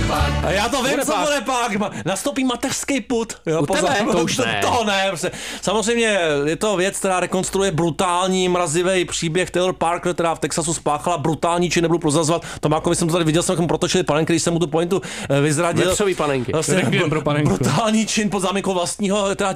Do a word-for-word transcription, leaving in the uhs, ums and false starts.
Park. A já to vím, Bude co pak. bude pak. Nastoupí mateřský put. Jo, U tebe? To už ne. To ne. Prostě. Samozřejmě je to věc, která rekonstruuje brutální, mrazivý příběh Taylor Parker, která v Texasu spáchala brutální čin, nebudu prozrazovat. Tomákovi jsem to tady viděl, jsem jako protočili panenky, když jsem mu tu pointu eh, vyzradil. Vepřový panenky. Vlastně Requiem pro panenku. brutální čin pod záminkou vlastního teda